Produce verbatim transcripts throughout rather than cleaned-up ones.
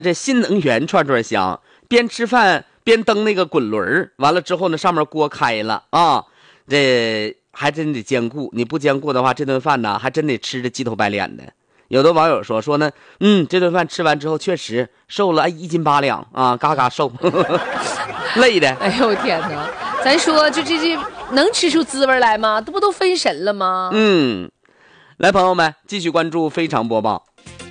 这新能源串串香，边吃饭边蹬那个滚轮，完了之后呢，上面锅开了啊，这还真得兼顾，你不兼顾的话，这顿饭呢还真得吃的鸡头白脸的。有的网友说说呢，嗯，这顿饭吃完之后确实瘦了一斤八两啊，嘎嘎瘦，累的。 哎呦天哪！咱说就这这能吃出滋味来吗？这不都分神了吗？ 嗯，来，朋友们继续关注非常播报。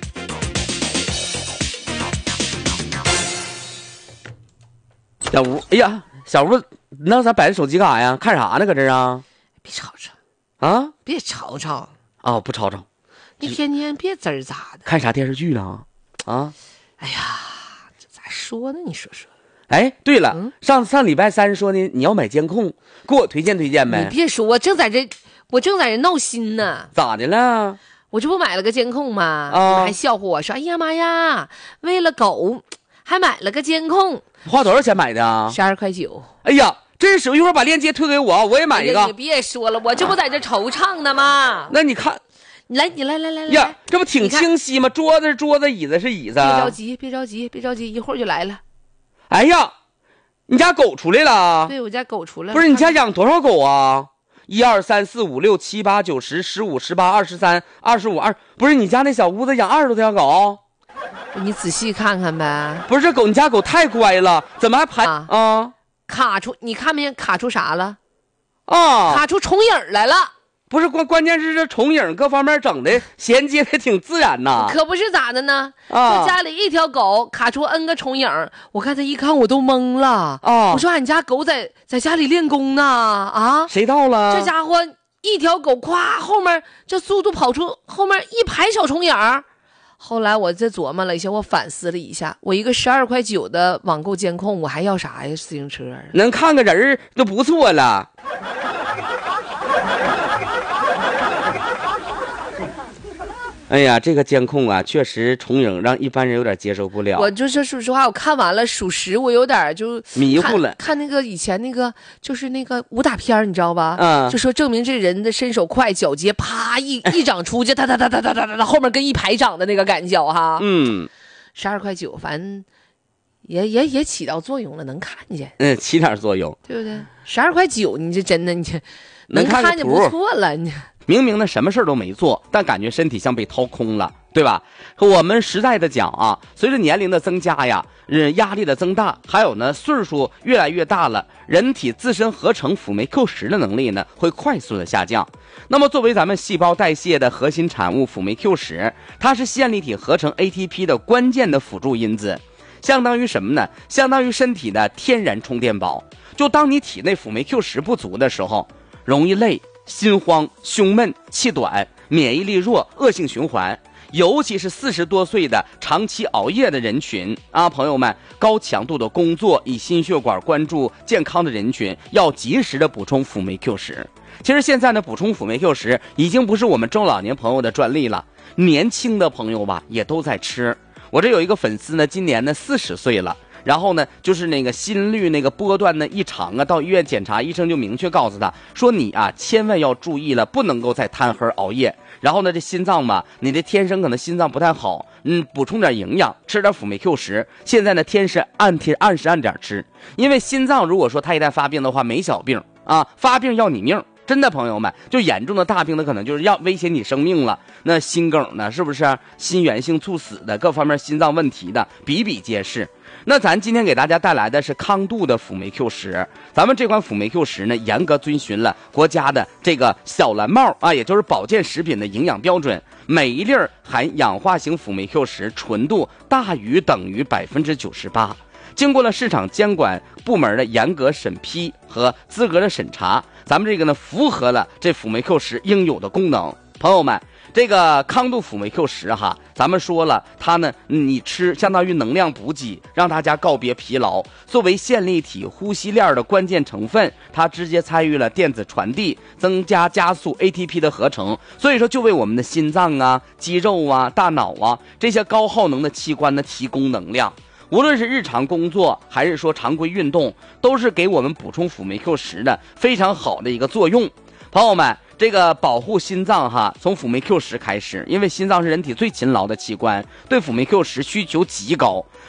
小吴，哎呀，小吴，那咋摆着手机干啥呀？看啥呢？搁这啊？ 别吵吵啊！ 别吵吵哦，不吵吵。 你天天别滋儿咋的？ 看啥电视剧呢？啊！ 哎呀，这咋说呢？你说说。 哎，对了， 嗯、 上上礼拜三说呢，你要买监控，给我推荐推荐呗。 你别说，我正在这，我正在这闹心呢。 咋的了？ 我这不买了个监控吗？ 啊！ 还笑话我说：“哎呀妈呀，为了狗还买了个监控。” 花多少钱买的啊？ 十二块九。 哎呀，真是！一会儿把链接推给我，我也买一个。 你别说了，我这不在这惆怅呢吗？ 那你看， 你来，你来来来来呀，这不挺清晰吗？桌子是桌子，椅子是椅子。 别着急，别着急，别着急，一会儿就来了。 哎呀，你家狗出来了？ 对，我家狗出来了。 不是你家养多少狗啊？一二三四五六七八九十十五十八二十三二十五二，不是你家那小屋子养二十多条狗？ 你仔细看看呗。 不是这狗，你家狗太乖了，怎么还排啊？啊卡出，你看没见卡出啥了？ 啊， 卡出重影来了。 不是关关键是这重影各方面整的衔接的挺自然呐。 可不是咋的呢？ 啊， 就家里一条狗卡出 N 个重影，我刚才一看我都懵了。 啊， 我说俺家狗在在家里练功呢啊！ 谁到了？ 这家伙一条狗咵后面这速度跑出后面一排小重影。后来我这琢磨了一下，我反思了一下，我一个十二块九的网购监控，我还要啥呀？自行车能看个人就不错了。哎呀，这个监控啊，确实重影让一般人有点接受不了。 我就是说实话，我看完了属实，我有点就迷糊了。 看, 看那个以前那个就是那个武打片，你知道吧？ 嗯， 就说证明这人的身手快、脚捷，啪一一掌出去，哒哒哒哒哒哒哒，后面跟一排掌的那个感觉哈。 嗯， 十二块九，反正也也也起到作用了，能看见。 嗯，起点作用， 对不对？十二块九，你这真的你这能看见不错了，你。 明明呢什么事都没做，但感觉身体像被掏空了，对吧？我们实在的讲啊，随着年龄的增加呀，嗯，压力的增大，还有呢岁数越来越大了，人体自身合成辅酶 Q 十的能力呢会快速的下降。那么作为咱们细胞代谢的核心产物辅酶 Q 十，它是线粒体合成 A T P 的关键的辅助因子，相当于什么呢？相当于身体的天然充电宝。就当你体内辅酶 Q 十不足的时候，容易累、心慌、胸闷、气短、免疫力弱，恶性循环。尤其是四十多岁的长期熬夜的人群啊，朋友们，高强度的工作，以心血管关注健康的人群，要及时的补充辅酶 Q 十。其实现在呢，补充辅酶 Q 十已经不是我们中老年朋友的专利了，年轻的朋友吧也都在吃。我这有一个粉丝呢，今年呢四十岁了。然后呢，就是那个心率那个波段呢异常啊，到医院检查，医生就明确告诉他说，你啊千万要注意了，不能够再贪黑熬夜。然后呢，这心脏嘛，你这天生可能心脏不太好，嗯，补充点营养，吃点辅酶 Q 十。现在呢，天是按天按时按点吃，因为心脏如果说它一旦发病的话，没小病啊，发病要你命。真的朋友们，就严重的大病的可能就是要威胁你生命了。那心梗呢，是不是心源性猝死的，各方面心脏问题的比比皆是。那咱今天给大家带来的是康度的辅酶 Q 十，咱们这款辅酶 Q 十呢，严格遵循了国家的这个小蓝帽啊，也就是保健食品的营养标准，每一粒含氧化型辅酶 Q 十纯度大于等于百分之九十八。经过了市场监管部门的严格审批和资格的审查，咱们这个呢符合了这辅酶 Q 十应有的功能。朋友们，这个康度辅酶 Q 十哈，咱们说了，它呢你吃相当于能量补给，让大家告别疲劳。作为线粒体呼吸链的关键成分，它直接参与了电子传递，增加加速 A T P 的合成，所以说就为我们的心脏啊、肌肉啊、大脑啊这些高耗能的器官呢提供能量。无论是日常工作还是说常规运动，都是给我们补充辅酶 Q 十的非常好的一个作用。朋友们， 这个保护心脏哈，从辅酶 Q 十开始，因为心脏是人体最勤劳的器官，对辅酶 Q 十需求极高。